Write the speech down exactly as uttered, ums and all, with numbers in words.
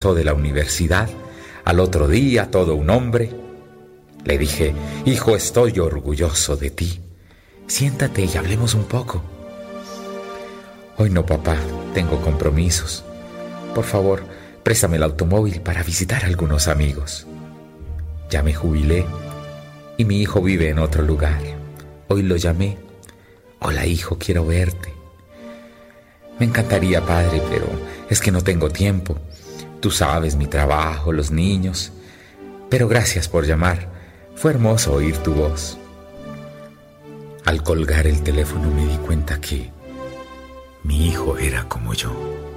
contestó de la universidad. Al otro día, todo un hombre. Le dije: hijo, estoy orgulloso de ti. Siéntate y hablemos un poco. Hoy no, papá, tengo compromisos. Por favor, préstame el automóvil para visitar a algunos amigos. Ya me jubilé y mi hijo vive en otro lugar. Hoy lo llamé. Hola, hijo, quiero verte. Me encantaría, padre, pero es que no tengo tiempo. Tú sabes, mi trabajo, los niños. Pero gracias por llamar. Fue hermoso oír tu voz. Al colgar el teléfono me di cuenta que mi hijo era como yo.